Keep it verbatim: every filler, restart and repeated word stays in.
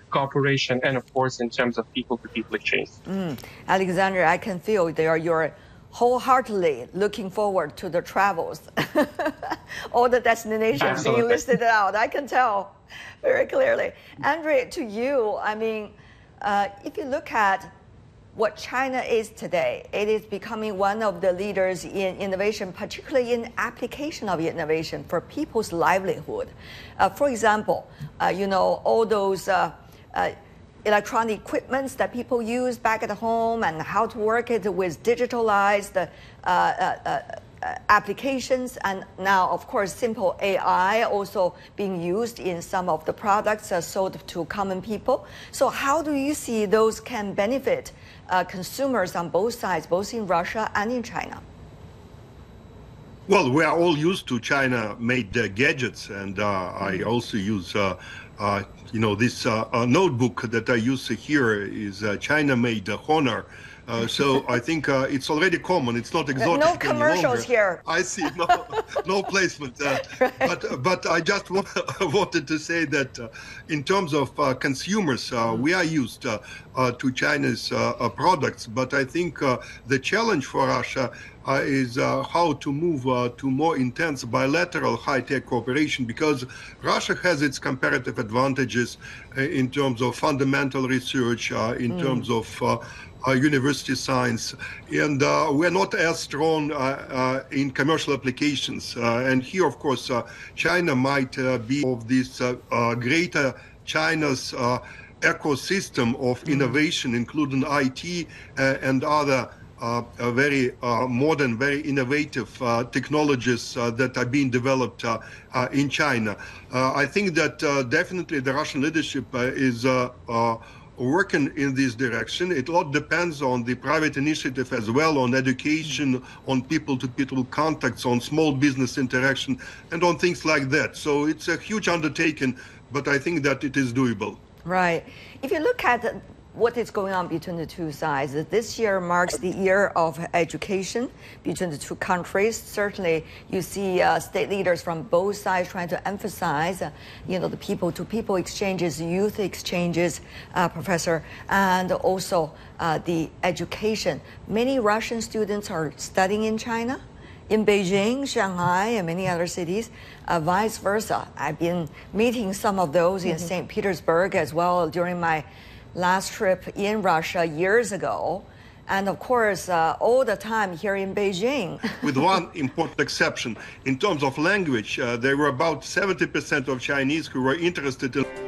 cooperation, and of course, in terms of people-to-people exchange. Mm. Alexander, I can feel there you're wholeheartedly looking forward to the travels. All the destinations Absolutely. being listed out, I can tell very clearly. Andre, to you, I mean, uh, if you look at what China is today, it is becoming one of the leaders in innovation, particularly in application of innovation for people's livelihood. Uh, for example, uh, you know, all those uh, uh, electronic equipments that people use back at home and how to work it with digitalized uh, uh, uh, applications, and now, of course, simple A I also being used in some of the products uh, sold to common people. So how do you see those can benefit uh, consumers on both sides, both in Russia and in China? Well, we are all used to China-made uh, gadgets, and uh, I also use, uh, uh, you know, this uh, uh, notebook that I use here is uh, China-made uh, Honor. Uh, so I think uh, it's already common. It's not exotic No commercials here. I see. No, no placement. Uh, right. But but I just wa wanted to say that uh, in terms of uh, consumers, uh, mm. we are used uh, uh, to China's uh, uh, products. But I think uh, the challenge for Russia uh, is uh, how to move uh, to more intense bilateral high-tech cooperation, because Russia has its comparative advantages uh, in terms of fundamental research, uh, in mm. terms of uh, Uh, university science, and uh, we're not as strong uh, uh, in commercial applications. Uh, and here, of course, uh, China might uh, be of this uh, uh, greater China's uh, ecosystem of mm. innovation, including I T uh, and other uh, uh, very uh, modern, very innovative uh, technologies uh, that are being developed uh, uh, in China. Uh, I think that uh, definitely the Russian leadership uh, is uh, uh, working in this direction. It all depends on the private initiative as well, on education, on people-to-people contacts, on small business interaction, and on things like that. So it's a huge undertaking, but I think that it is doable. Right. If you look at what is going on between the two sides, this year marks the year of education between the two countries. Certainly, you see uh, state leaders from both sides trying to emphasize, uh, you know, the people-to-people exchanges, youth exchanges, uh, Professor, and also uh, the education. Many Russian students are studying in China, in Beijing, Shanghai, and many other cities, uh, vice versa. I've been meeting some of those mm-hmm. in Saint Petersburg as well during my last trip in Russia years ago, and of course uh, all the time here in Beijing. With one important exception, in terms of language, uh, there were about seventy percent of Chinese who were interested in